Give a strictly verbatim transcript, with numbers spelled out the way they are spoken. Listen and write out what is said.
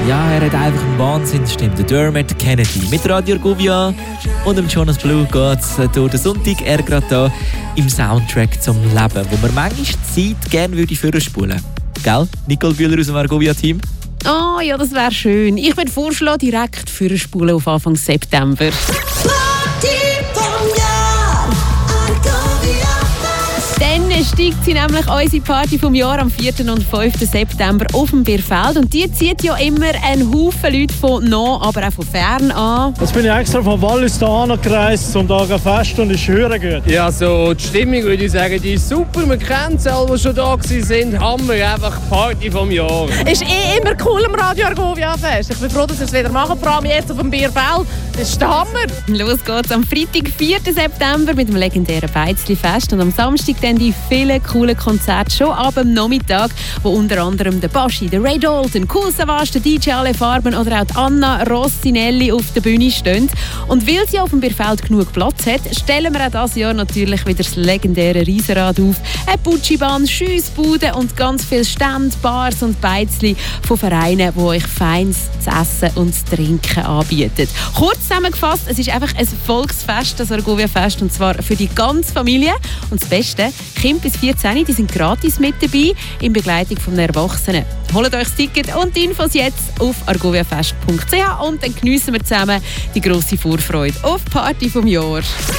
Ja, er hat einfach eine Wahnsinnsstimme. Der Dermot Kennedy mit Radio Argovia und dem Jonas Blue geht es durch den Sonntag. Er gerade da im Soundtrack zum Leben, wo man manchmal die Zeit gerne würde vorspulen. Gell? Nicole Bühler aus dem Argovia-Team? Oh ja, das wäre schön. Ich würde vorschlagen, direkt vorspulen auf Anfang September. Dann steigt sie nämlich unsere Party vom Jahr am vierten und fünften September auf dem Bierfeld. Und die zieht ja immer einen Haufen Leute von nah, aber auch von fern an. Jetzt bin ich extra von Wallis hierher gereist zum Tag Fest und ist höher gut. Ja, so die Stimmung würde ich sagen, die ist super. Wir kennen es alle, die schon da waren. Hammer, einfach Party vom Jahr. Ist eh immer cool am Radio Argovia Fest. Ich bin froh, dass wir es wieder machen, vor allem jetzt auf dem Bierfeld. Das ist der Hammer. Los geht's am Freitag, vierten September mit dem legendären Beizli-Fest und am Samstag dann die vielen coolen Konzerte schon ab am Nachmittag, wo unter anderem der Baschi, der Ray Dalton, Kool Savas, der D J Alle Farben oder auch die Anna Rossinelli auf der Bühne stehen. Und weil sie auf dem Bierfeld genug Platz hat, stellen wir auch dieses Jahr natürlich wieder das legendäre Riesenrad auf. Eine Butschibahn, Schiessbuden und ganz viele Stände, Bars und Beizli von Vereinen, die euch Feines zu essen und zu trinken anbieten. Kurz zusammengefasst, es ist einfach ein Volksfest, das Argovia-Fest, und zwar für die ganze Familie. Und das Beste, Kinder bis vierzehn, die sind gratis mit dabei, in Begleitung von Erwachsenen. Holt euch das Ticket und die Infos jetzt auf argoviafest punkt c h und dann geniessen wir zusammen die grosse Vorfreude auf die Party vom Jahr.